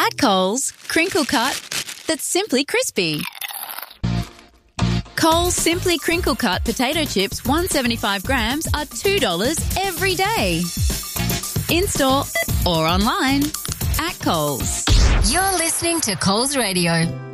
At Coles, crinkle cut that's simply crispy. Coles Simply Crinkle Cut potato chips 175 grams are $2 every day. In-store or online. At Coles. You're listening to Coles Radio.